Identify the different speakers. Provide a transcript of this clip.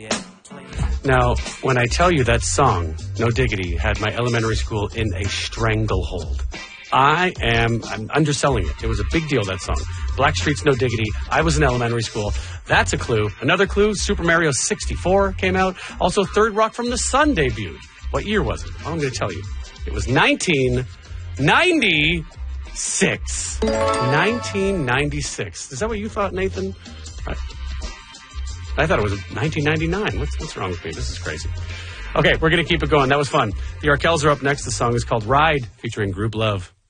Speaker 1: Now, when I tell you that song, No Diggity, had my elementary school in a stranglehold, I'm underselling it. It was a big deal, that song. Blackstreet's No Diggity. I was in elementary school. That's a clue. Another clue, Super Mario 64 came out. Also, Third Rock from the Sun debuted. What year was it? Well, I'm going to tell you. It was 1996. 1996. Is that what you thought, Nathan? I thought it was 1999. What's wrong with me? This is crazy. Okay, we're going to keep it going. That was fun. The Arkells are up next. The song is called Ride, featuring Group Love.